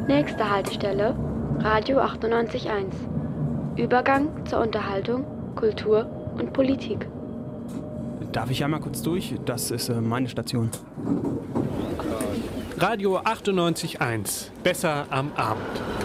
Nächste Haltestelle, Radio 98.1. Übergang zur Unterhaltung, Kultur und Politik. Darf ich einmal kurz durch? Das ist meine Station. Radio 98.1. Besser am Abend.